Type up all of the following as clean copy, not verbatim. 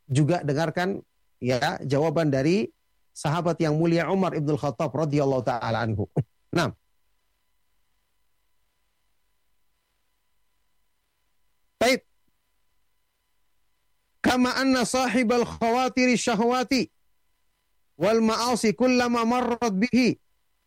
juga dengarkan ya jawaban dari sahabat yang mulia Umar ibn Khattab radhiyallahu taala anhu. Nah, baik. Kama anna sahibal khawatiri syahwati wal ma'asi kullama marrat bihi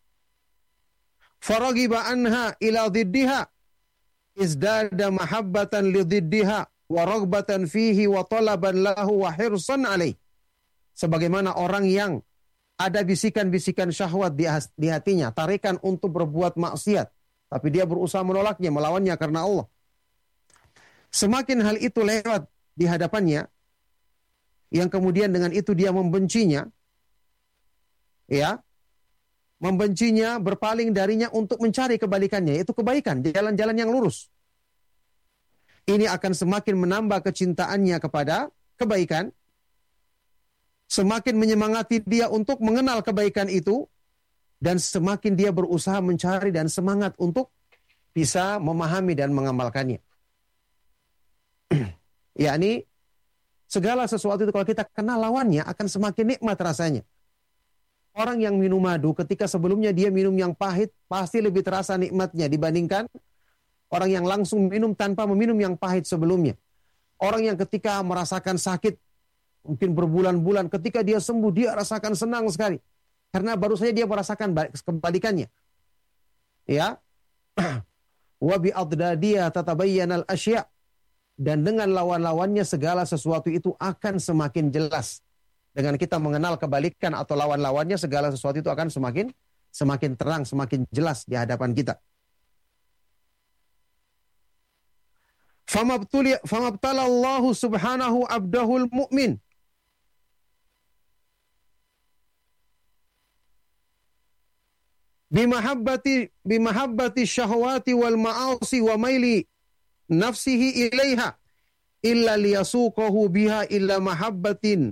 faragiba anha ila dhiddiha izdada mahabbatan li dhiddiha wa ragbatan fihi wa talaban lahu wa hirsan alaih. Sebagaimana orang yang ada bisikan-bisikan syahwat di hatinya, tarikan untuk berbuat maksiat, tapi dia berusaha menolaknya, melawannya karena Allah. Semakin hal itu lewat di hadapannya, yang kemudian dengan itu dia membencinya, ya, membencinya, berpaling darinya untuk mencari kebalikannya, yaitu kebaikan, jalan-jalan yang lurus. Ini akan semakin menambah kecintaannya kepada kebaikan, semakin menyemangati dia untuk mengenal kebaikan itu, dan semakin dia berusaha mencari dan semangat untuk bisa memahami dan mengamalkannya. Yakni segala sesuatu itu kalau kita kenal lawannya akan semakin nikmat rasanya. Orang yang minum madu ketika sebelumnya dia minum yang pahit pasti lebih terasa nikmatnya dibandingkan orang yang langsung minum tanpa meminum yang pahit sebelumnya. Orang yang ketika merasakan sakit mungkin berbulan-bulan, ketika dia sembuh dia rasakan senang sekali karena baru saja dia merasakan kebalikannya. Ya. Wa bi adadiya tatabayyanal asya'. Dan dengan lawan-lawannya segala sesuatu itu akan semakin jelas. Dengan kita mengenal kebalikan atau lawan-lawannya, segala sesuatu itu akan semakin terang, semakin jelas di hadapan kita. Famabtala Allah subhanahu abdahul mu'min. Bimahabbati syahwati wal ma'asi wa maili nafsihi ilaiha illa liyasuqahu biha illa mahabbati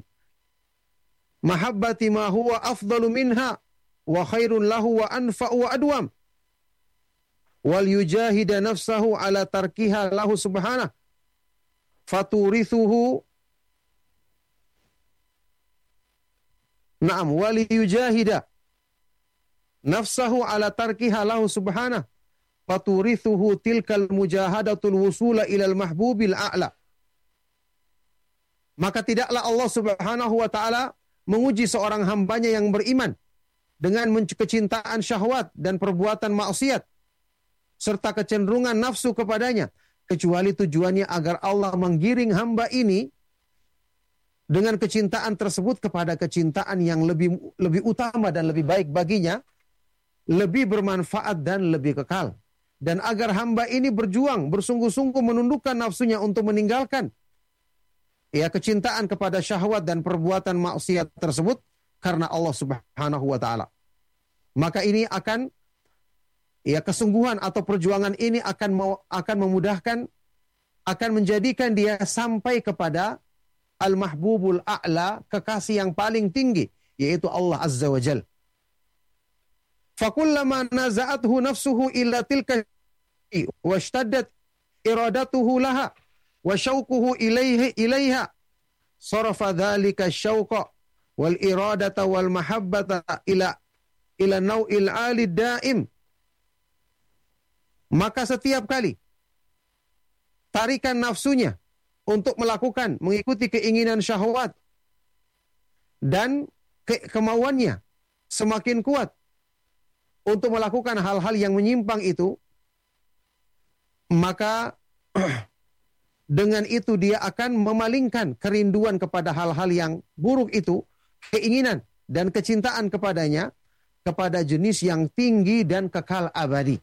ma huwa afdalu minha wa khairun lahu wa anfa'u wa adwam wal yujahida nafsahu ala tarkiha lahu subhanahu faturithuhu wal yujahida nafsahu ala tarkiha lahu subhanahu faturithuhu tilkal mujahadatul wusula ilal mahbubil a'la. Maka tidaklah Allah subhanahu wa ta'ala menguji seorang hambanya yang beriman dengan kecintaan syahwat dan perbuatan maksiat serta kecenderungan nafsu kepadanya, kecuali tujuannya agar Allah menggiring hamba ini dengan kecintaan tersebut kepada kecintaan yang lebih utama dan lebih baik baginya, lebih bermanfaat dan lebih kekal. Dan agar hamba ini berjuang, bersungguh-sungguh menundukkan nafsunya untuk meninggalkan ya kecintaan kepada syahwat dan perbuatan maksiat tersebut karena Allah subhanahu wa ta'ala. Maka ini akan ya kesungguhan atau perjuangan ini akan memudahkan, akan menjadikan dia sampai kepada al-mahbubul a'la, kekasih yang paling tinggi, yaitu Allah azza wa jal. Fakullama naza'athu nafsuhu illa tilka washtaddat iradatuhu laha wa syauquhu ilaiha sarafa dhalika syauqa wal iradata wal mahabbata ila nau'il alid daim. Maka setiap kali tarikan nafsunya untuk mengikuti keinginan syahwat dan kemauannya semakin kuat untuk melakukan hal-hal yang menyimpang itu, maka dengan itu dia akan memalingkan kerinduan kepada hal-hal yang buruk itu, keinginan dan kecintaan kepadanya, kepada jenis yang tinggi dan kekal abadi.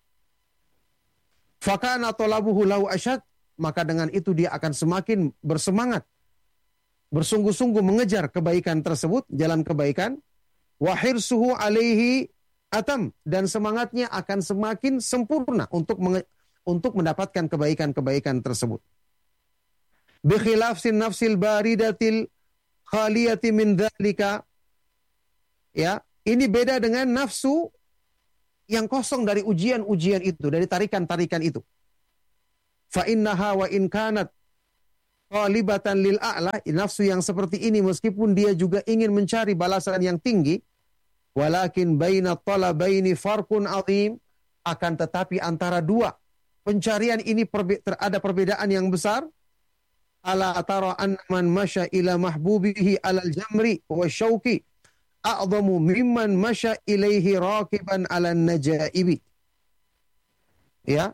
Fakana talabuhu lahu asyad, maka dengan itu dia akan semakin bersemangat, bersungguh-sungguh mengejar kebaikan tersebut, jalan kebaikan, wa hirsuhu alaihi atam, dan semangatnya akan semakin sempurna untuk mendapatkan kebaikan-kebaikan tersebut. Bi khilafsin nafsil baridatil khaliyati min dzalika, ya, ini beda dengan nafsu yang kosong dari ujian-ujian itu, dari tarikan-tarikan itu. Fa innaha wa in kanat talibatan lil a'la, nafsu yang seperti ini meskipun dia juga ingin mencari balasan yang tinggi, walakin baina talabaini farqun azim, akan tetapi antara dua pencarian ini ada perbedaan yang besar. Ala tara an man masya ila mahbubihi alal jamri wa syauki a'zamu mimman masya ilaihi raqiban alan najaibi. Ya.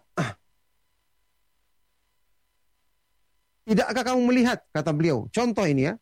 Tidakkah kamu melihat, kata beliau, contoh ini ya.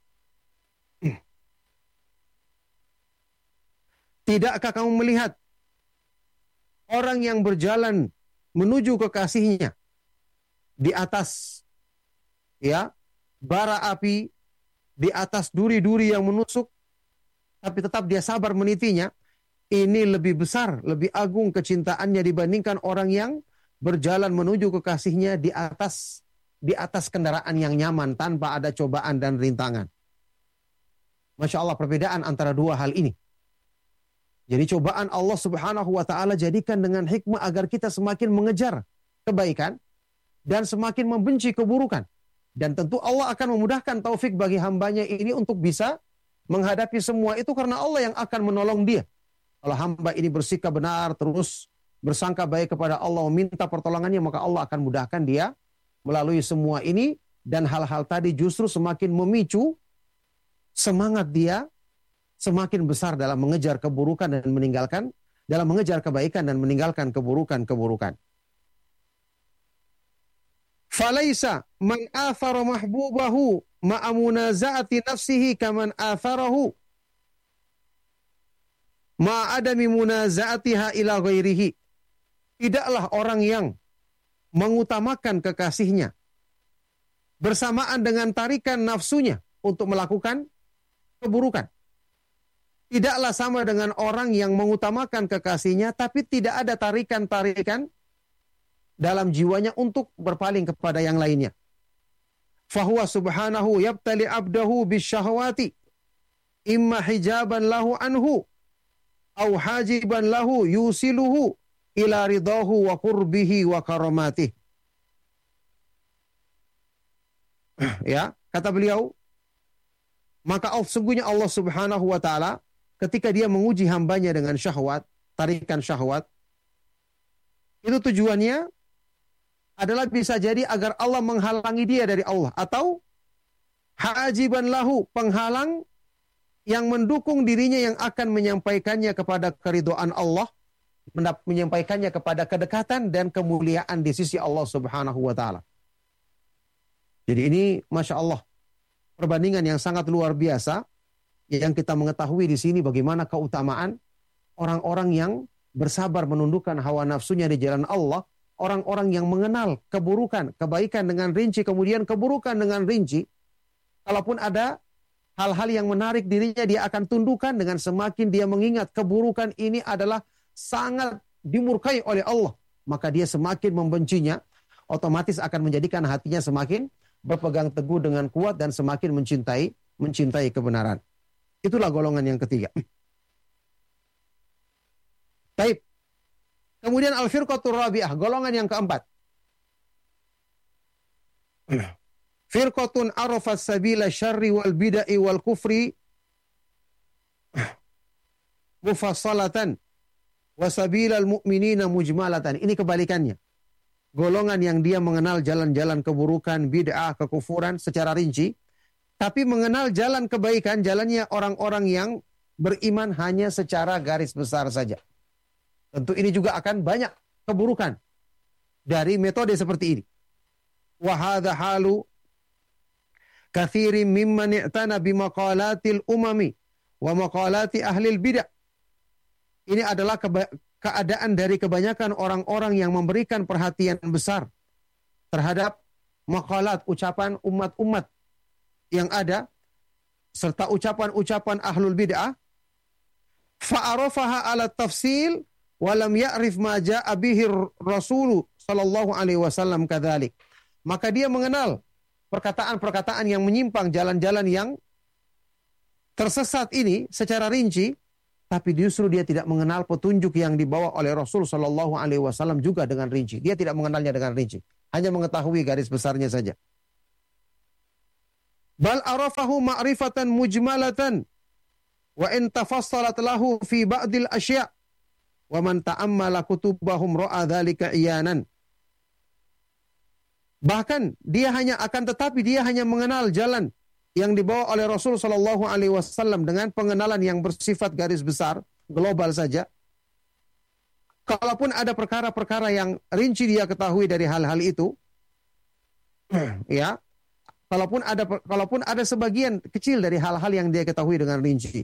Tidakkah kamu melihat orang yang berjalan menuju kekasihnya di atas ya bara api, di atas duri-duri yang menusuk, tapi tetap dia sabar menitinya, ini lebih besar, lebih agung kecintaannya dibandingkan orang yang berjalan menuju kekasihnya di atas kendaraan yang nyaman tanpa ada cobaan dan rintangan. Masya Allah, perbedaan antara dua hal ini. Jadi cobaan Allah Subhanahu wa ta'ala jadikan dengan hikmah agar kita semakin mengejar kebaikan dan semakin membenci keburukan. Dan tentu Allah akan memudahkan taufik bagi hambanya ini untuk bisa menghadapi semua itu karena Allah yang akan menolong dia. Kalau hamba ini bersikap benar, terus bersangka baik kepada Allah, meminta pertolongannya, maka Allah akan mudahkan dia melalui semua ini. Dan hal-hal tadi justru semakin memicu semangat dia semakin besar dalam mengejar keburukan dan dalam mengejar kebaikan dan meninggalkan keburukan-keburukan. Falaisa man athara mahbubahu ma'a munaza'ati nafsihi kaman atharahu ma'adami munaza'atiha ila ghairihi. Tidaklah orang yang mengutamakan kekasihnya bersamaan dengan tarikan nafsunya untuk melakukan keburukan. Tidaklah sama dengan orang yang mengutamakan kekasihnya tapi tidak ada tarikan-tarikan dalam jiwanya untuk berpaling kepada yang lainnya. Fahuwa subhanahu yabtali abdahu bisyahwati imma hijaban lahu anhu au hajiban lahu yusiluhu ila ridahu wa qurbihi wa karamatih. Ya, kata beliau, maka sungguhnya Allah Subhanahu wa ta'ala ketika dia menguji hambanya dengan syahwat, tarikan syahwat, itu tujuannya adalah bisa jadi agar Allah menghalangi dia dari Allah, atau hajiban lahu, penghalang yang mendukung dirinya yang akan menyampaikannya kepada keridhaan Allah, menyampaikannya kepada kedekatan dan kemuliaan di sisi Allah Subhanahu wa ta'ala. Jadi ini Masya Allah, perbandingan yang sangat luar biasa yang kita mengetahui di sini bagaimana keutamaan orang-orang yang bersabar menundukkan hawa nafsunya di jalan Allah, orang-orang yang mengenal keburukan, kebaikan dengan rinci, kemudian keburukan dengan rinci. Kalaupun ada hal-hal yang menarik dirinya, dia akan tundukkan dengan semakin dia mengingat keburukan ini adalah sangat dimurkai oleh Allah. Maka dia semakin membencinya, otomatis akan menjadikan hatinya semakin berpegang teguh dengan kuat dan semakin mencintai kebenaran. Itulah golongan yang ketiga. Taib. Kemudian al-firqatur rabi'ah, golongan yang keempat. Firqatun arafas sabila syarri wal bid'ah wal kufri mufassalatan wa sabilal mu'minina mujmalatan. Ini kebalikannya. Golongan yang dia mengenal jalan-jalan keburukan, bid'ah, kekufuran secara rinci, tapi mengenal jalan kebaikan, jalannya orang-orang yang beriman hanya secara garis besar saja. Tentu ini juga akan banyak keburukan dari metode seperti ini. Wa hadha halu katsirin mimman i'tana bimaqalatil umami wa maqalati ahlil bid'ah. Ini adalah keadaan dari kebanyakan orang-orang yang memberikan perhatian besar terhadap maqalat, ucapan umat-umat yang ada, serta ucapan-ucapan ahlul bid'ah. Fa'arafaha ala tafsil walam ya'rif ma ja'a bihi Rasul sallallahu alaihi wasallam kadzalik. Maka dia mengenal perkataan-perkataan yang menyimpang, jalan-jalan yang tersesat ini secara rinci, tapi justru dia tidak mengenal petunjuk yang dibawa oleh Rasul sallallahu alaihi wasallam juga dengan rinci. Dia tidak mengenalnya dengan rinci, hanya mengetahui garis besarnya saja. Bal arafahu ma'rifatan mujmalatan wa in tafassalat lahu fi ba'dil asya' wa man ta'ammala kutubahum ra'a dzalika iyanan. Bahkan dia hanya mengenal jalan yang dibawa oleh Rasul sallallahu alaihi wasallam dengan pengenalan yang bersifat garis besar, global saja. Kalaupun ada perkara-perkara yang rinci dia ketahui dari hal-hal itu, ya, kalaupun ada sebagian kecil dari hal-hal yang dia ketahui dengan rinci.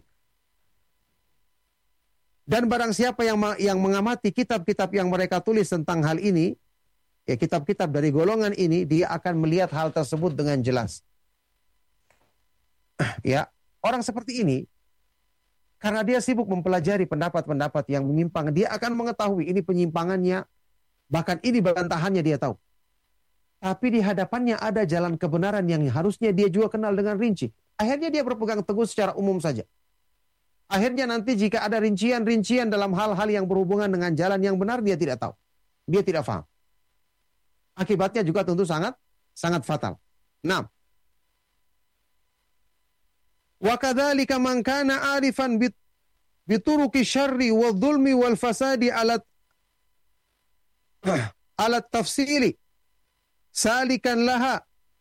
Dan barang siapa yang mengamati kitab-kitab yang mereka tulis tentang hal ini, ya kitab-kitab dari golongan ini, dia akan melihat hal tersebut dengan jelas. Ya, orang seperti ini, karena dia sibuk mempelajari pendapat-pendapat yang menyimpang, dia akan mengetahui ini penyimpangannya, bahkan ini bantahannya dia tahu. Tapi di hadapannya ada jalan kebenaran yang harusnya dia juga kenal dengan rinci. Akhirnya dia berpegang teguh secara umum saja. Akhirnya nanti jika ada rincian-rincian dalam hal-hal yang berhubungan dengan jalan yang benar, dia tidak tahu. Dia tidak paham. Akibatnya juga tentu sangat fatal. Nah, wa kadzalika man kana arifan bituruqi syarri wa dhulmi wal fasadi ala tafsili salikan laha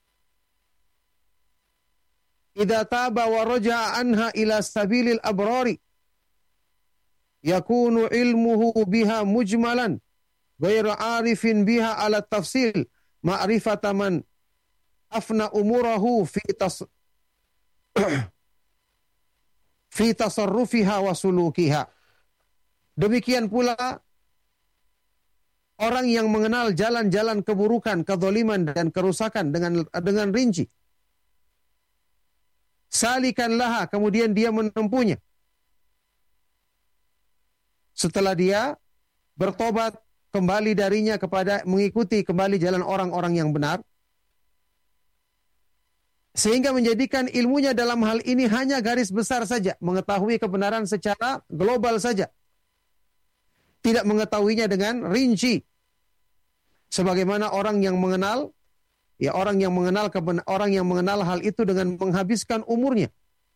idza taba wa raja'a anha ila sabilil abrari yakunu ilmuhu biha mujmalan ghairu arifin biha ala tafsil ma'rifata man afna umurahu fi tasarrufiha wa sulukiha. Demikian pula orang yang mengenal jalan-jalan keburukan, kezaliman dan kerusakan dengan rinci. Salikan laha, kemudian dia menempuhnya. Setelah dia bertobat kembali darinya kepada mengikuti kembali jalan orang-orang yang benar, sehingga menjadikan ilmunya dalam hal ini hanya garis besar saja, mengetahui kebenaran secara global saja, tidak mengetahuinya dengan rinci. Sebagaimana orang yang mengenal hal itu dengan menghabiskan umurnya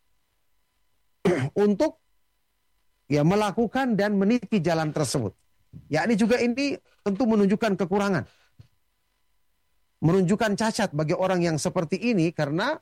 untuk melakukan dan meniti jalan tersebut. Yakni juga ini tentu menunjukkan kekurangan, menunjukkan cacat bagi orang yang seperti ini, karena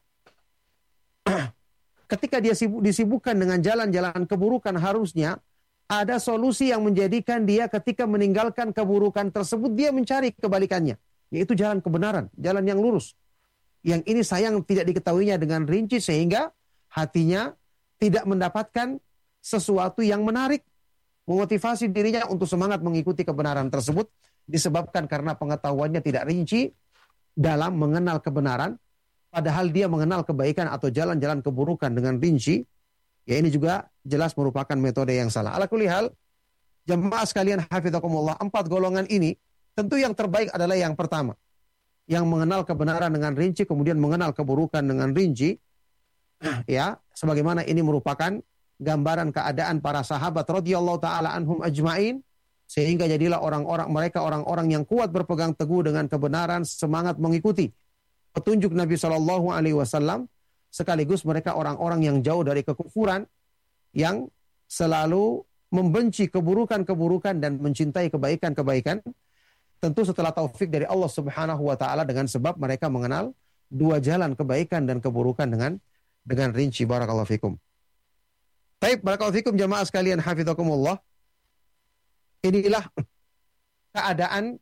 ketika dia disibukkan dengan jalan-jalan keburukan, harusnya ada solusi yang menjadikan dia ketika meninggalkan keburukan tersebut, dia mencari kebalikannya, yaitu jalan kebenaran, jalan yang lurus. Yang ini sayang tidak diketahuinya dengan rinci, sehingga hatinya tidak mendapatkan sesuatu yang menarik, memotivasi dirinya untuk semangat mengikuti kebenaran tersebut, disebabkan karena pengetahuannya tidak rinci dalam mengenal kebenaran, padahal dia mengenal kebaikan atau jalan-jalan keburukan dengan rinci. Ya, ini juga jelas merupakan metode yang salah. Ala kulli hal, jemaah sekalian hafizakumullah, 4 golongan ini tentu yang terbaik adalah yang pertama, yang mengenal kebenaran dengan rinci, kemudian mengenal keburukan dengan rinci. Ya, sebagaimana ini merupakan gambaran keadaan para sahabat radhiyallahu taala anhum ajmain, sehingga jadilah orang-orang yang kuat berpegang teguh dengan kebenaran, semangat mengikuti petunjuk Nabi Shallallahu Alaihi Wasallam, sekaligus mereka orang-orang yang jauh dari kekufuran, yang selalu membenci keburukan-keburukan dan mencintai kebaikan-kebaikan. Tentu setelah taufik dari Allah Subhanahu Wa Taala, dengan sebab mereka mengenal 2 jalan kebaikan dan keburukan dengan rinci. Barakallahu fikum. Baik, barakallahu fikum jamaah sekalian hafizakumullah. Inilah keadaan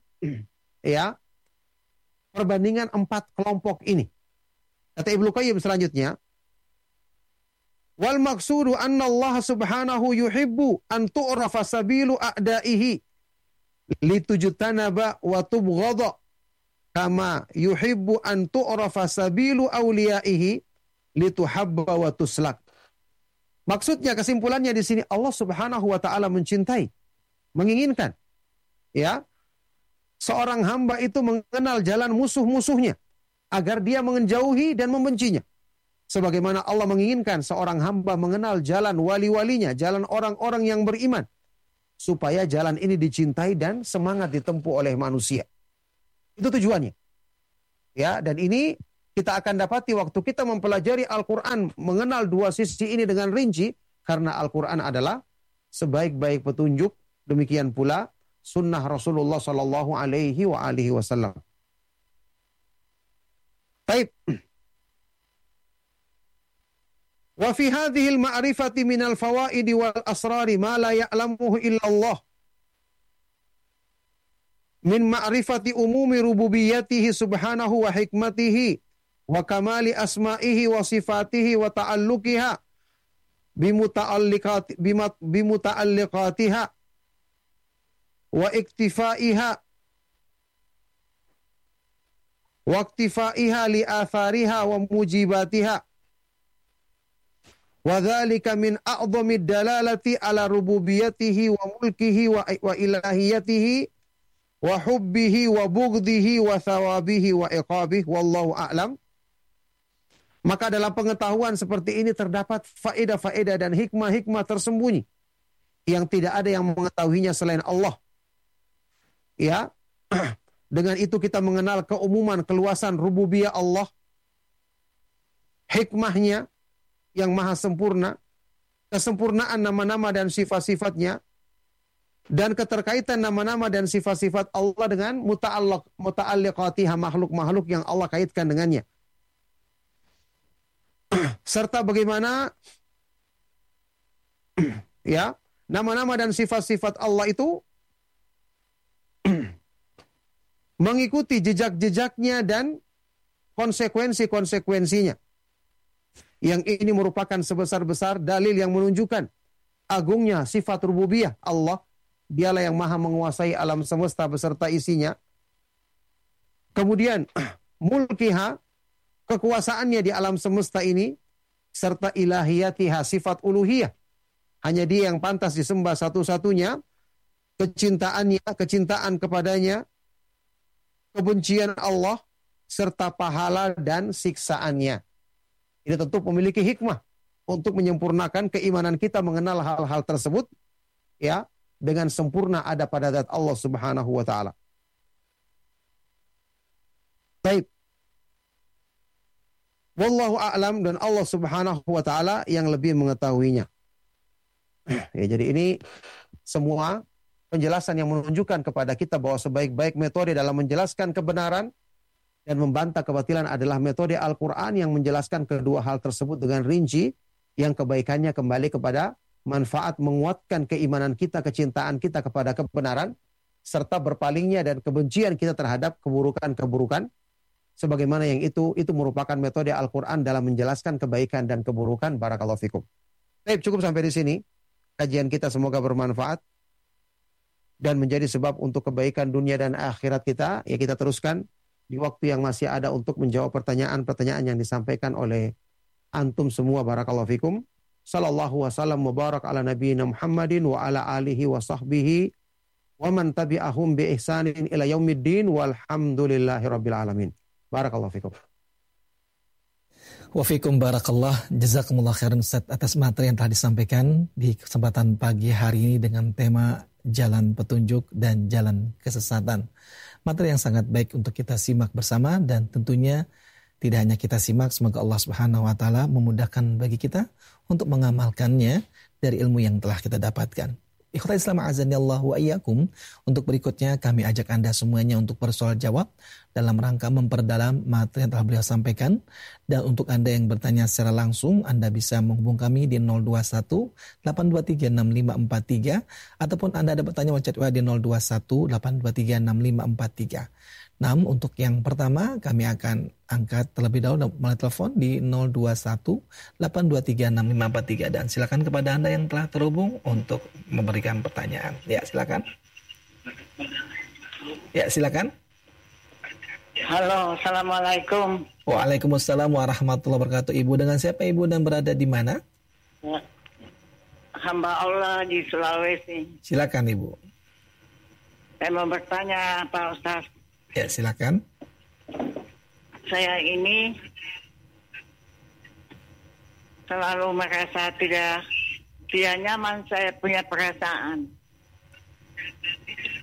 perbandingan 4 kelompok ini. Kata Ibnu Qayyim selanjutnya, wal maqsudu anna Allah subhanahu yuhibbu an tu'rafa sabilu a'daihi litujtanaba wa tubghadha kama yuhibbu an tu'rafa sabilu awliyaihi lituhabba wa tuslak. Maksudnya, kesimpulannya di sini, Allah Subhanahu wa taala mencintai, menginginkan seorang hamba itu mengenal jalan musuh-musuhnya agar dia menjauhi dan membencinya. Sebagaimana Allah menginginkan seorang hamba mengenal jalan wali-walinya, jalan orang-orang yang beriman, supaya jalan ini dicintai dan semangat ditempuh oleh manusia. Itu tujuannya. Ya, dan ini kita akan dapati waktu kita mempelajari Al-Quran, mengenal dua sisi ini dengan rinci, karena Al-Quran adalah sebaik-baik petunjuk, demikian pula sunnah Rasulullah Sallallahu Alaihi Wasallam. Baik. Wa fi hadhihi al-ma'rifati min al-fawaid wal asrari ma la ya'lamuhu illa Allah. Min ma'rifati umumi rububiyyatihi subhanahu wa hikmatihi wa kamali asma'ihi wa sifatihi wa ta'alluqiha bimuta'alliqatiha wa iktifaiha wa iktifaiha li athariha wa mujibatiha wa dhalika min a'dhamid dalalati ala rububiyyatihi wa mulkihi wa ilahiyatihi wa hubbihi wa bughdhihi wa thawabihi wa iqabihi wallahu a'lam. Maka dalam pengetahuan seperti ini terdapat faedah-faedah dan hikmah-hikmah tersembunyi yang tidak ada yang mengetahuinya selain Allah. Ya, dengan itu kita mengenal keumuman keluasan rububiyah Allah, hikmahnya yang maha sempurna, kesempurnaan nama-nama dan sifat-sifatnya, dan keterkaitan nama-nama dan sifat-sifat Allah dengan muta'alliqatiha, makhluk-makhluk yang Allah kaitkan dengannya. Serta bagaimana ya, nama-nama dan sifat-sifat Allah itu mengikuti jejak-jejaknya dan konsekuensi-konsekuensinya. Yang ini merupakan sebesar-besar dalil yang menunjukkan agungnya sifat rububiyah Allah. Dialah yang maha menguasai alam semesta beserta isinya. Kemudian mulkiha, kekuasaannya di alam semesta ini, serta ilahiyatiha, sifat uluhiyah. Hanya dia yang pantas disembah satu-satunya. Kecintaannya, kecintaan kepadanya, kebencian Allah, serta pahala dan siksaannya. Ini tentu memiliki hikmah untuk menyempurnakan keimanan kita mengenal hal-hal tersebut, ya, dengan sempurna ada pada zat Allah Subhanahu wa taala. Baik. Wallahu a'lam, dan Allah Subhanahu wa taala yang lebih mengetahuinya. Ya, jadi ini semua penjelasan yang menunjukkan kepada kita bahwa sebaik-baik metode dalam menjelaskan kebenaran dan membantah kebatilan adalah metode Al-Quran yang menjelaskan kedua hal tersebut dengan rinci, yang kebaikannya kembali kepada manfaat menguatkan keimanan kita, kecintaan kita kepada kebenaran, serta berpalingnya dan kebencian kita terhadap keburukan-keburukan, sebagaimana yang itu merupakan metode Al-Quran dalam menjelaskan kebaikan dan keburukan. Barakallahu fikum. Baik, cukup sampai di sini. Kajian kita semoga bermanfaat dan menjadi sebab untuk kebaikan dunia dan akhirat kita. Ya, kita teruskan di waktu yang masih ada untuk menjawab pertanyaan-pertanyaan yang disampaikan oleh antum semua. Barakallahu fikum. Sallallahu wasallam mubarak ala nabiyina Muhammadin wa ala alihi wa sahbihi wa man tabi'ahum bi ihsanin ila yaumiddin walhamdulillahi rabbil alamin. Barakallahu fikum. Wa fikum barakallah. Jazakumullah khairan Ustaz atas materi yang telah disampaikan di kesempatan pagi hari ini dengan tema jalan petunjuk dan jalan kesesatan. Materi yang sangat baik untuk kita simak bersama, dan tentunya tidak hanya kita simak, semoga Allah Subhanahu wa taala memudahkan bagi kita untuk mengamalkannya dari ilmu yang telah kita dapatkan. Ikhwatal Islam azanillahu wa iyyakum. Untuk berikutnya kami ajak Anda semuanya untuk bersoal jawab dalam rangka memperdalam materi yang telah beliau sampaikan. Dan untuk Anda yang bertanya secara langsung, Anda bisa menghubung kami di 021 823 6543, ataupun Anda ada bertanya WhatsApp di 021 823 6543. Namun untuk yang pertama kami akan angkat terlebih dahulu melalui telepon di 021 823 6543, dan silakan kepada Anda yang telah terhubung untuk memberikan pertanyaan. Ya, silakan. Ya, silakan. Halo, assalamualaikum. Waalaikumsalam warahmatullahi wabarakatuh. Ibu, dengan siapa Ibu dan berada di mana? Ya. Hamba Allah di Sulawesi. Silakan Ibu. Saya mau bertanya Pak Ustaz. Ya, silakan. Saya ini selalu merasa tidak nyaman, saya punya perasaan.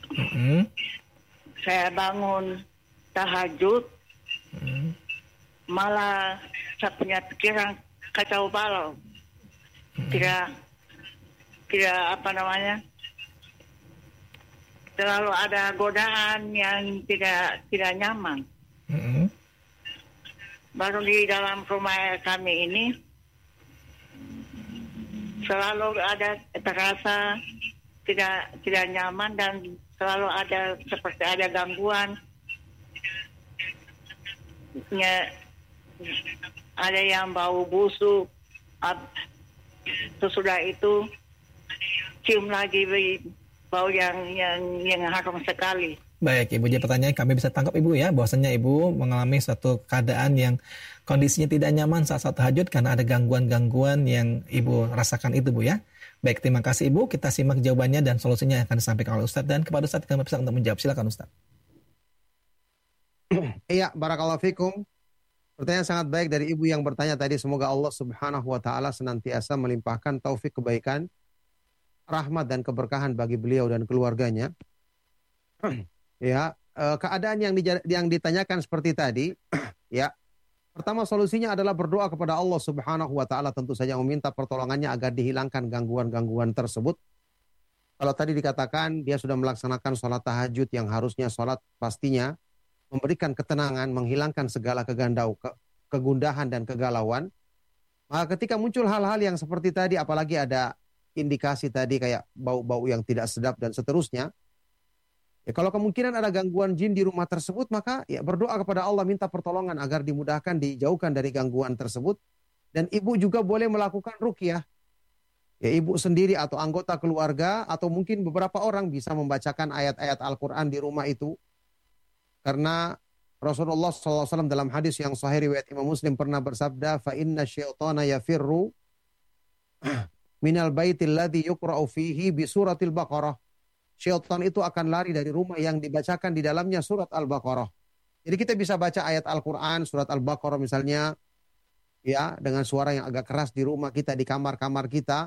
Saya bangun tahajud, malah saya punya pikiran kacau balau. Tidak apa namanya, terlalu ada godaan yang tidak nyaman. Baru di dalam rumah kami ini selalu ada terasa tidak nyaman dan selalu ada seperti ada gangguan. Ada yang bau busuk. Sesudah itu cium lagi bau yang harum sekali. Baik, Ibu, jadi pertanyaan kami bisa tangkap Ibu ya, bahwasanya Ibu mengalami suatu keadaan yang kondisinya tidak nyaman saat tahajud karena ada gangguan-gangguan yang Ibu rasakan itu, Bu ya. Baik, terima kasih Ibu. Kita simak jawabannya dan solusinya yang akan disampaikan oleh Ustadz. Dan kepada Ustadz kami bisa untuk menjawab. Silakan Ustadz. Iya, barakallahu fikum. Pertanyaan sangat baik dari Ibu yang bertanya tadi. Semoga Allah Subhanahu wa taala senantiasa melimpahkan taufik kebaikan, rahmat dan keberkahan bagi beliau dan keluarganya. Ya, keadaan yang ditanyakan seperti tadi, ya. Pertama solusinya adalah berdoa kepada Allah Subhanahu wa taala, tentu saja meminta pertolongannya agar dihilangkan gangguan-gangguan tersebut. Kalau tadi dikatakan dia sudah melaksanakan sholat tahajud yang harusnya sholat pastinya memberikan ketenangan, menghilangkan segala kegundahan dan kegalauan. Maka ketika muncul hal-hal yang seperti tadi, apalagi ada indikasi tadi kayak bau-bau yang tidak sedap dan seterusnya, ya, kalau kemungkinan ada gangguan jin di rumah tersebut, maka ya berdoa kepada Allah, minta pertolongan agar dimudahkan, dijauhkan dari gangguan tersebut. Dan ibu juga boleh melakukan ruqyah. Ya, ibu sendiri atau anggota keluarga atau mungkin beberapa orang bisa membacakan ayat-ayat Al-Quran di rumah itu. Karena Rasulullah SAW dalam hadis yang sahih riwayat Imam Muslim pernah bersabda, fa inna syaitana yafirru minal baitil ladzi yuqra'u fihi bi suratil Baqarah. Syaitan itu akan lari dari rumah yang dibacakan di dalamnya surat Al-Baqarah. Jadi kita bisa baca ayat Al-Quran, surat Al-Baqarah misalnya, ya, dengan suara yang agak keras di rumah kita, di kamar-kamar kita,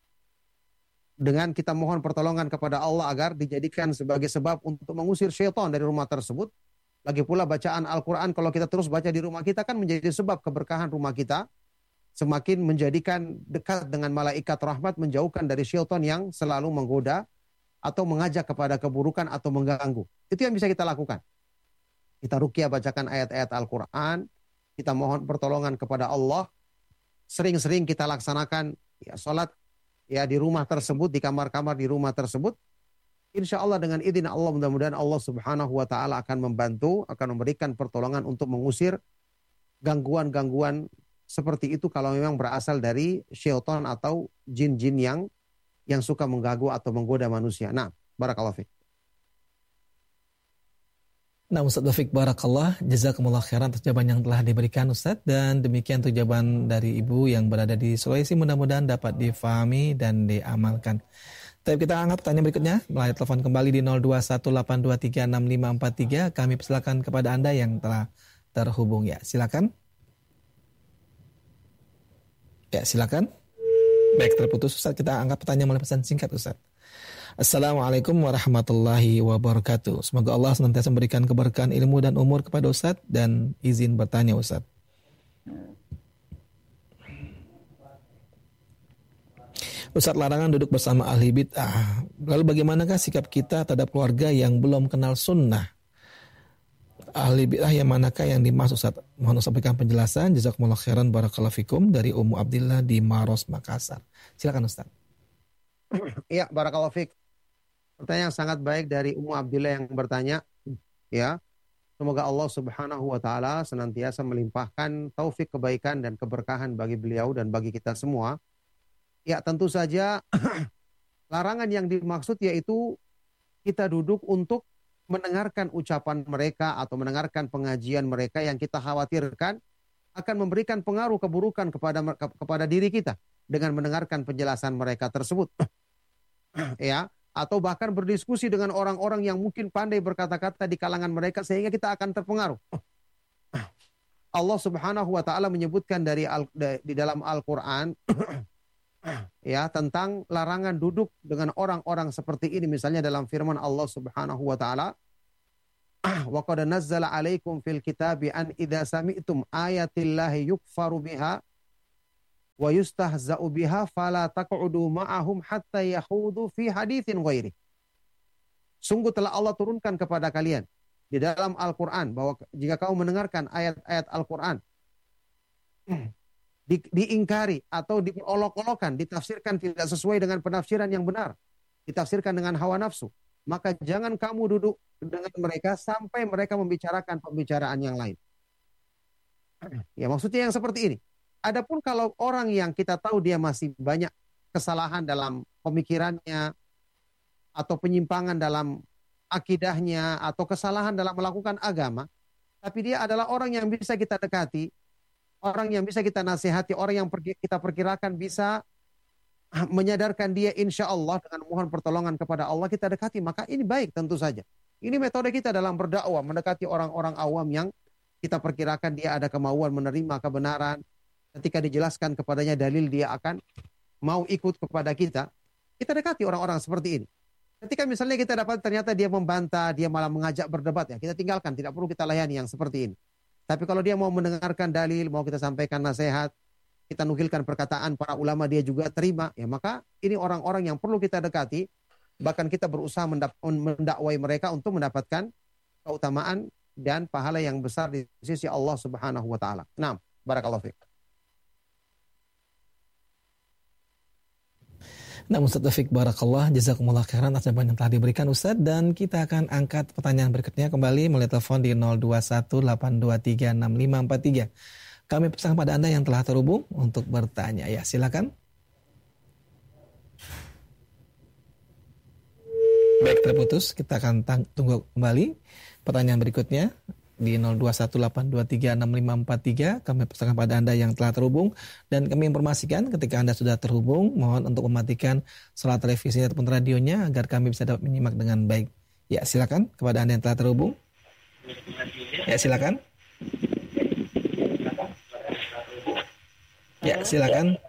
dengan kita mohon pertolongan kepada Allah agar dijadikan sebagai sebab untuk mengusir syaitan dari rumah tersebut. Lagi pula bacaan Al-Quran, kalau kita terus baca di rumah kita kan menjadi sebab keberkahan rumah kita, semakin menjadikan dekat dengan malaikat rahmat, menjauhkan dari syaitan yang selalu menggoda atau mengajak kepada keburukan atau mengganggu. Itu yang bisa kita lakukan. Kita ruqyah, bacakan ayat-ayat Al-Quran, kita mohon pertolongan kepada Allah, sering-sering kita laksanakan ya sholat ya di rumah tersebut, di kamar-kamar di rumah tersebut. Insya Allah dengan izin Allah, mudah-mudahan Allah Subhanahu wa taala akan membantu, akan memberikan pertolongan untuk mengusir gangguan-gangguan seperti itu kalau memang berasal dari syaitan atau jin-jin yang suka mengganggu atau menggoda manusia. Nah, barakallahu fiik. Nah, Ustaz Taufik, barakallah, jazakumullah khairan atas jawaban yang telah diberikan Ustaz, dan demikian untuk jawaban dari Ibu yang berada di Sulawesi, mudah-mudahan dapat difahami dan diamalkan. Tapi kita angkat pertanyaan berikutnya melalui telepon kembali di 0218236543. Kami persilakan kepada Anda yang telah terhubung, ya. Silakan. Ya, silakan. Baik, terputus Ustaz, kita angkat pertanyaan melalui pesan singkat Ustaz. Assalamualaikum warahmatullahi wabarakatuh. Semoga Allah senantiasa memberikan keberkahan ilmu dan umur kepada Ustaz, dan izin bertanya Ustaz. Ustaz, larangan duduk bersama ahli bid'ah. Lalu bagaimanakah sikap kita terhadap keluarga yang belum kenal sunnah? Ahli bid'ah yang manakah yang dimaksud Ustaz? Mohon sampaikan penjelasan. Jazakumullah khairan, barakallahu fikum, dari Ummu Abdillah di Maros, Makassar. Silakan Ustaz. Iya, barakallahu fik. Pertanyaan sangat baik dari Ummu Abdillah yang bertanya, ya. Semoga Allah Subhanahu wa taala senantiasa melimpahkan taufik kebaikan dan keberkahan bagi beliau dan bagi kita semua. Ya, tentu saja larangan yang dimaksud yaitu kita duduk untuk mendengarkan ucapan mereka atau mendengarkan pengajian mereka yang kita khawatirkan akan memberikan pengaruh keburukan kepada diri kita dengan mendengarkan penjelasan mereka tersebut. Ya, atau bahkan berdiskusi dengan orang-orang yang mungkin pandai berkata-kata di kalangan mereka sehingga kita akan terpengaruh. Allah Subhanahu wa taala menyebutkan di dalam Al-Qur'an ya tentang larangan duduk dengan orang-orang seperti ini, misalnya dalam firman Allah Subhanahu wa taala, Wa qad nazzala 'alaikum fil kitabi an idza sami'tum ayatillahi yukfaru biha wa yustahza'u biha fala taq'udu ma'ahum hatta yakhudu fi haditsin ghairi. Sungguh telah Allah turunkan kepada kalian di dalam Al-Qur'an bahwa jika kamu mendengarkan ayat-ayat Al-Qur'an diingkari atau diperolok-olokan, ditafsirkan tidak sesuai dengan penafsiran yang benar, ditafsirkan dengan hawa nafsu, maka jangan kamu duduk dengan mereka sampai mereka membicarakan pembicaraan yang lain. Ya, maksudnya yang seperti ini. Adapun kalau orang yang kita tahu dia masih banyak kesalahan dalam pemikirannya, atau penyimpangan dalam akidahnya, atau kesalahan dalam melakukan agama, tapi dia adalah orang yang bisa kita dekati, orang yang bisa kita nasihati, orang yang kita perkirakan bisa menyadarkan dia insya Allah dengan mohon pertolongan kepada Allah, kita dekati, maka ini baik tentu saja. Ini metode kita dalam berdakwah, mendekati orang-orang awam yang kita perkirakan dia ada kemauan menerima kebenaran. Ketika dijelaskan kepadanya dalil, dia akan mau ikut kepada kita. Kita dekati orang-orang seperti ini. Ketika misalnya kita dapat ternyata dia membantah, dia malah mengajak berdebat, ya kita tinggalkan, tidak perlu kita layani yang seperti ini. Tapi kalau dia mau mendengarkan dalil, mau kita sampaikan nasihat, kita nukilkan perkataan para ulama, dia juga terima, ya maka ini orang-orang yang perlu kita dekati. Bahkan kita berusaha mendakwai mereka untuk mendapatkan keutamaan dan pahala yang besar di sisi Allah Subhanahu wa taala. Nah, barakallahu fiik. Nah, Ustaz Taufik Barakallah, jazakumullah khairan atas jawaban yang telah diberikan Ustaz, dan kita akan angkat pertanyaan berikutnya kembali melalui telepon di 0218236543. Kami persilakan pada Anda yang telah terhubung untuk bertanya. Ya, silakan. Baik, terputus. Kita akan tunggu kembali pertanyaan berikutnya di 0218236543. Kami persilakan pada Anda yang telah terhubung, dan kami informasikan ketika Anda sudah terhubung, mohon untuk mematikan salat televisi ataupun radionya agar kami bisa dapat menyimak dengan baik. Ya, silakan kepada Anda yang telah terhubung. Ya, silakan. Ya, silakan.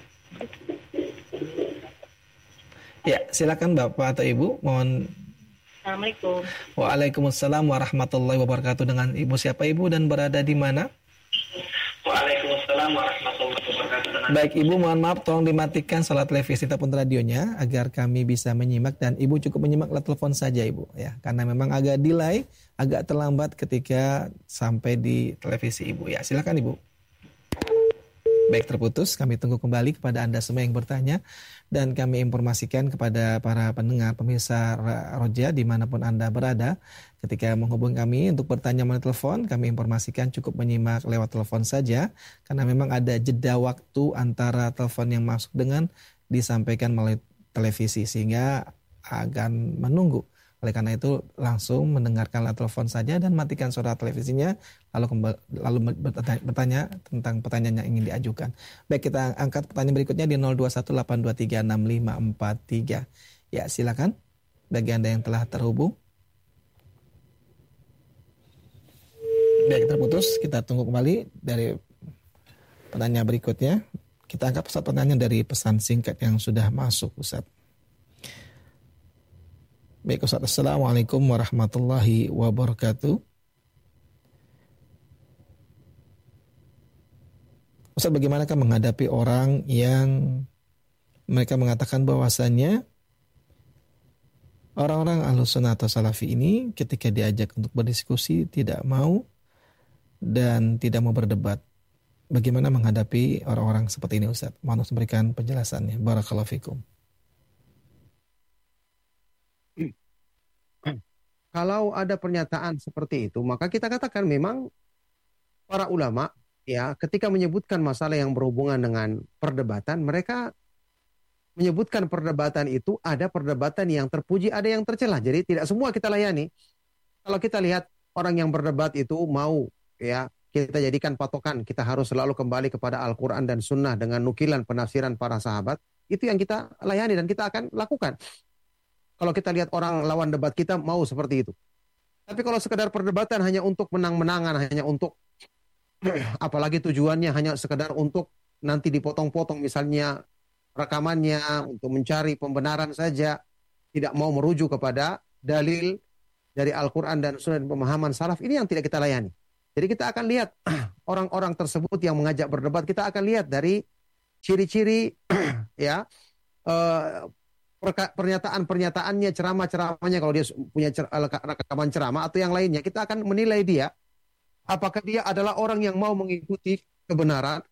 Ya, silakan Bapak atau Ibu, mohon. Assalamualaikum. Waalaikumsalam warahmatullahi wabarakatuh. Dengan Ibu siapa Ibu dan berada di mana? Waalaikumsalam warahmatullahi wabarakatuh. Baik Ibu, mohon maaf tolong dimatikan salat televisi ataupun radionya agar kami bisa menyimak, dan Ibu cukup menyimak lewat telepon saja Ibu ya, karena memang agak delay, agak terlambat ketika sampai di televisi Ibu ya. Silakan Ibu. Baik, terputus. Kami tunggu kembali kepada Anda semua yang bertanya, dan kami informasikan kepada para pendengar pemirsa Roja dimanapun Anda berada, ketika menghubungi kami untuk bertanya melalui telepon, kami informasikan cukup menyimak lewat telepon saja, karena memang ada jeda waktu antara telepon yang masuk dengan disampaikan melalui televisi, sehingga akan menunggu. Oleh karena itu langsung mendengarkan telepon saja dan matikan suara televisinya, lalu bertanya tentang pertanyaan yang ingin diajukan. Baik, kita angkat pertanyaan berikutnya di 0218236543. Ya, silakan bagi Anda yang telah terhubung. Baik, terputus. Kita tunggu kembali dari pertanyaan berikutnya. Kita angkat pertanyaan dari pesan singkat yang sudah masuk, Ustaz. Baik Ustaz, Assalamualaikum warahmatullahi wabarakatuh. Ustaz, bagaimanakah menghadapi orang yang mereka mengatakan bahwasannya orang-orang Ahlussunnah atau Salafi ini ketika diajak untuk berdiskusi tidak mau dan tidak mau berdebat. Bagaimana menghadapi orang-orang seperti ini Ustaz? Mohon memberikan penjelasannya. Barakallahu fikum. Kalau ada pernyataan seperti itu, maka kita katakan memang para ulama ya ketika menyebutkan masalah yang berhubungan dengan perdebatan, mereka menyebutkan perdebatan itu ada perdebatan yang terpuji, ada yang tercela. Jadi tidak semua kita layani. Kalau kita lihat orang yang berdebat itu mau ya kita jadikan patokan, kita harus selalu kembali kepada Al-Quran dan Sunnah dengan nukilan penafsiran para sahabat, itu yang kita layani dan kita akan lakukan. Kalau kita lihat orang lawan debat kita mau seperti itu. Tapi kalau sekedar perdebatan hanya untuk menang-menangan, hanya untuk apalagi tujuannya hanya sekedar untuk nanti dipotong-potong misalnya rekamannya untuk mencari pembenaran saja, tidak mau merujuk kepada dalil, dari Al-Quran dan Sunnah dan pemahaman salaf, ini yang tidak kita layani. Jadi kita akan lihat orang-orang tersebut yang mengajak berdebat, kita akan lihat dari ciri-ciri ya pernyataan-pernyataannya, ceramah-ceramahnya, kalau dia punya rekaman ceramah atau yang lainnya, kita akan menilai dia apakah dia adalah orang yang mau mengikuti kebenaran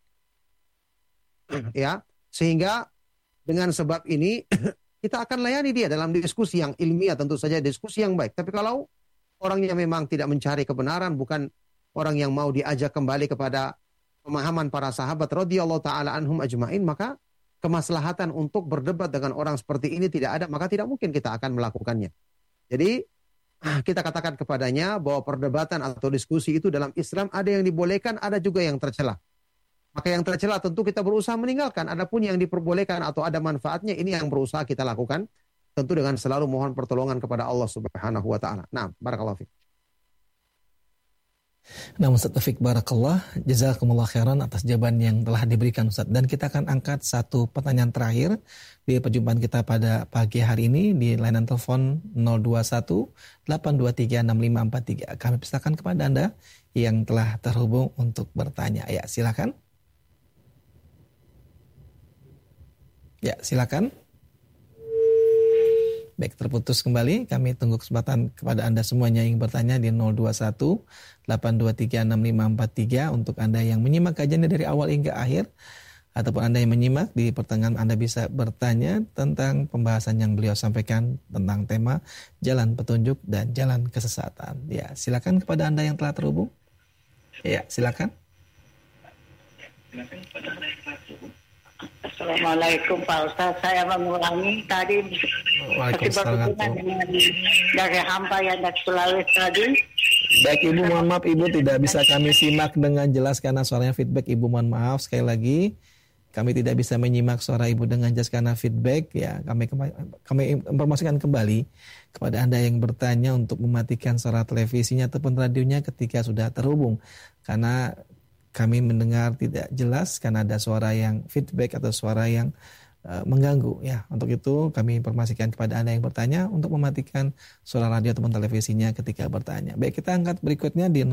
ya, sehingga dengan sebab ini kita akan layani dia dalam diskusi yang ilmiah, tentu saja diskusi yang baik. Tapi kalau orangnya memang tidak mencari kebenaran, bukan orang yang mau diajak kembali kepada pemahaman para sahabat radhiyallahu taala anhum ajmain, maka kemaslahatan untuk berdebat dengan orang seperti ini tidak ada, maka tidak mungkin kita akan melakukannya. Jadi kita katakan kepadanya bahwa perdebatan atau diskusi itu dalam Islam ada yang dibolehkan, ada juga yang tercela. Maka yang tercela tentu kita berusaha meninggalkan. Adapun yang diperbolehkan atau ada manfaatnya, ini yang berusaha kita lakukan. Tentu dengan selalu mohon pertolongan kepada Allah Subhanahu wa taala. Nah, barakallahu fiik. Nah, Ustaz Taufik Barakallah, jazakumullah khairan atas jawaban yang telah diberikan Ustaz. Dan kita akan angkat satu pertanyaan terakhir di perjumpaan kita pada pagi hari ini di layanan telepon 021-823-6543. Kami persilakan kepada Anda yang telah terhubung untuk bertanya. Ya, silakan. Ya, silakan. Baik, terputus kembali. Kami tunggu kesempatan kepada Anda semuanya yang bertanya di 021-823-6543 untuk Anda yang menyimak kajiannya dari awal hingga akhir, ataupun Anda yang menyimak di pertengahan, Anda bisa bertanya tentang pembahasan yang beliau sampaikan tentang tema jalan petunjuk dan jalan kesesatan. Ya, silakan kepada Anda yang telah terhubung. Ya, silakan. Assalamualaikum Pak Ustaz, saya mengulangi tadi masih berhubungan dengan dari hamba yang dari Sulawesi tadi. Baik Ibu, mohon maaf Ibu tidak bisa kami simak dengan jelas karena suaranya feedback. Ibu mohon maaf sekali lagi, kami tidak bisa menyimak suara Ibu dengan jelas karena feedback. Ya, kami informasikan kembali kepada Anda yang bertanya untuk mematikan suara televisinya ataupun radionya ketika sudah terhubung, karena kami mendengar tidak jelas karena ada suara yang feedback atau suara yang mengganggu. Ya, untuk itu kami informasikan kepada Anda yang bertanya untuk mematikan suara radio ataupun televisinya ketika bertanya. Baik, kita angkat berikutnya di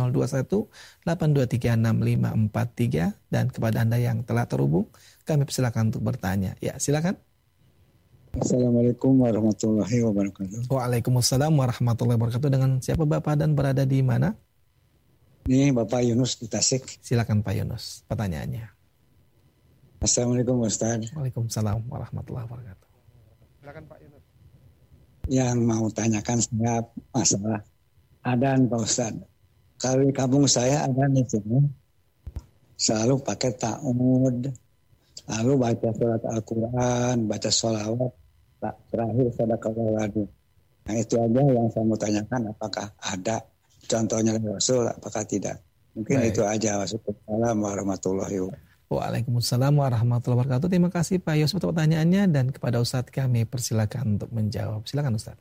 021-823-6543 dan kepada Anda yang telah terhubung kami persilakan untuk bertanya. Ya, silakan. Assalamualaikum warahmatullahi wabarakatuh. Waalaikumsalam warahmatullahi wabarakatuh. Dengan siapa Bapak dan berada di mana? Ini Bapak Yunus di Tasik. Silakan Pak Yunus, pertanyaannya. Assalamualaikum Ustaz. Waalaikumsalam warahmatullahi wabarakatuh. Silakan Pak Yunus. Yang mau tanyakan saya masalah adzan Pak Ustaz. Kalau di kampung saya adzan itu selalu pakai ta'ud, lalu baca surat Al-Quran, baca sholawat, terakhir sadaqallahu aladzim. Nah itu aja yang saya mau tanyakan, apakah ada contohnya Rasul, apakah tidak? Mungkin baik. Itu aja. Wassalamualaikum warahmatullahi wabarakatuh. Waalaikumsalam warahmatullahi wabarakatuh. Terima kasih Pak Yus untuk pertanyaannya, dan kepada Ustadz kami persilakan untuk menjawab. Silakan Ustadz.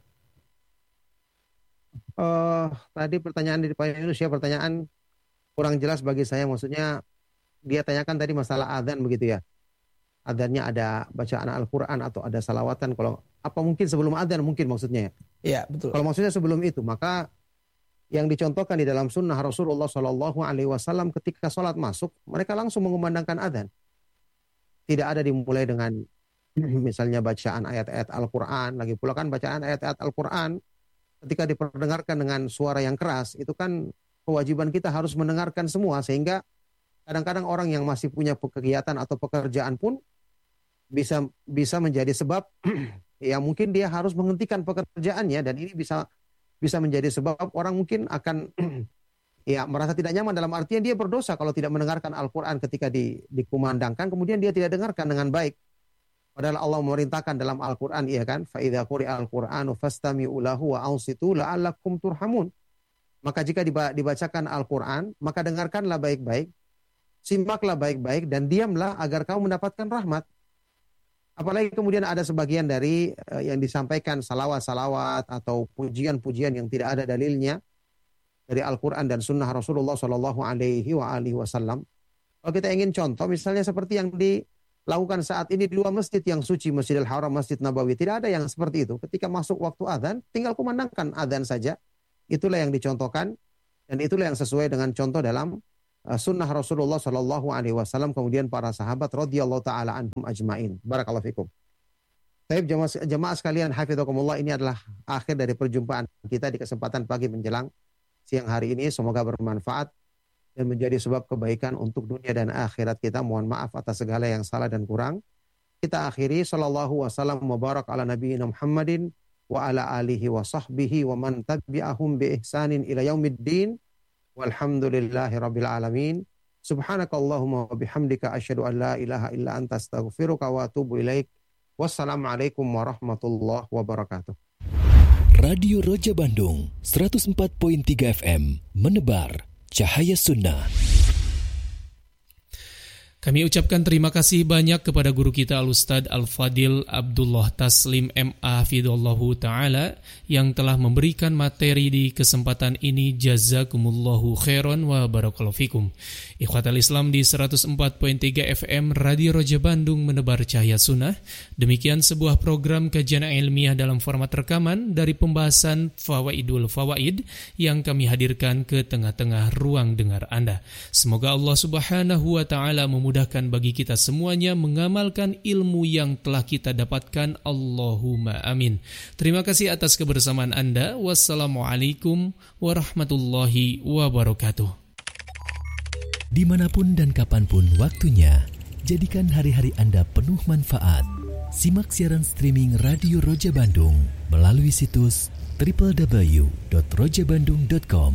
Tadi pertanyaan dari Pak Yunus ya, pertanyaan kurang jelas bagi saya. Maksudnya dia tanyakan tadi masalah adzan begitu ya. Adzannya ada bacaan Al-Quran atau ada salawatan. Kalau apa mungkin sebelum adzan mungkin maksudnya ya? Iya betul. Kalau maksudnya sebelum itu, maka yang dicontohkan di dalam sunnah Rasulullah Shallallahu Alaihi Wasallam ketika sholat masuk, mereka langsung mengumandangkan adzan. Tidak ada dimulai dengan misalnya bacaan ayat-ayat Al-Quran. Lagi pula kan bacaan ayat-ayat Al-Quran ketika diperdengarkan dengan suara yang keras, itu kan kewajiban kita harus mendengarkan semua, sehingga kadang-kadang orang yang masih punya kegiatan atau pekerjaan pun bisa menjadi sebab ya mungkin dia harus menghentikan pekerjaannya, dan ini bisa menjadi sebab orang mungkin akan ya merasa tidak nyaman, dalam artian dia berdosa kalau tidak mendengarkan Al-Quran ketika dikumandangkan, kemudian dia tidak dengarkan dengan baik. Padahal Allah memerintahkan dalam Al-Quran, iya kan, fa idza quri'a al-Qur'anu fastami'u lahu wa ansitu la'allakum turhamun. Maka jika dibacakan Al-Quran, maka dengarkanlah baik-baik, simaklah baik-baik, dan diamlah agar kamu mendapatkan rahmat. Apalagi kemudian ada sebagian dari yang disampaikan salawat-salawat atau pujian-pujian yang tidak ada dalilnya dari Al-Quran dan Sunnah Rasulullah Shallallahu Alaihi Wasallam. Kalau kita ingin contoh, misalnya seperti yang dilakukan saat ini di dua masjid yang suci, Masjidil Haram, Masjid Nabawi, tidak ada yang seperti itu. Ketika masuk waktu adzan, tinggal kumandangkan adzan saja, Itulah yang dicontohkan dan itulah yang sesuai dengan contoh dalam sunnah Rasulullah Shallallahu Alaihi Wasallam, kemudian para sahabat radhiyallahu taala anhum ajmain. Barakallahu fikum. Baik jemaah sekalian, hafizakumullah, ini adalah akhir dari perjumpaan kita di kesempatan pagi menjelang siang hari ini. Semoga bermanfaat dan menjadi sebab kebaikan untuk dunia dan akhirat kita. Mohon maaf atas segala yang salah dan kurang. Kita akhiri sallallahu wasallam mubarak ala nabiyina Muhammadin wa ala alihi wa sahbihi wa man tabi'ahum bi ihsanin ila yaumiddin. Walhamdulillahi rabbil alamin. Subhanakallahumma wa bihamdika asyhadu an la ilaha illa anta astaghfiruka wa atubu ilaik. Wassalamualaikum warahmatullahi wabarakatuh. Radio Roja Bandung 104.3 FM menebar cahaya sunnah. Kami ucapkan terima kasih banyak kepada guru kita Al-Ustadz Al-Fadil Abdullah Taslim M.A. Hafidhullahu Ta'ala yang telah memberikan materi di kesempatan ini. Jazakumullahu khairan wa barakallahu fikum. Ikhwatal Islam di 104.3 FM Radio Roja Bandung menebar cahaya sunnah. Demikian sebuah program kajian ilmiah dalam format rekaman dari pembahasan Fawaidul Fawaid yang kami hadirkan ke tengah-tengah ruang dengar Anda. Semoga Allah Subhanahu wa Ta'ala memudahkan bagi kita semuanya mengamalkan ilmu yang telah kita dapatkan. Allahumma amin. Terima kasih atas kebersamaan Anda. Wassalamualaikum warahmatullahi wabarakatuh. Dimanapun dan kapanpun waktunya, jadikan hari-hari Anda penuh manfaat. Simak siaran streaming Radio Roja Bandung melalui situs www.rojabandung.com.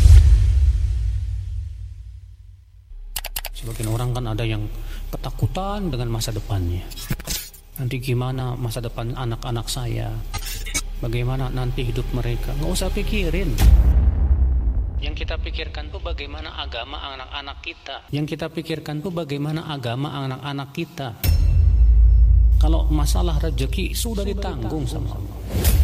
Sebagian orang kan ada yang ketakutan dengan masa depannya. Nanti gimana masa depan anak-anak saya? Bagaimana nanti hidup mereka? Nggak usah pikirin. Yang kita pikirkan tuh bagaimana agama anak-anak kita. Yang kita pikirkan tuh bagaimana agama anak-anak kita. Kalau masalah rezeki sudah ditanggung sama Allah.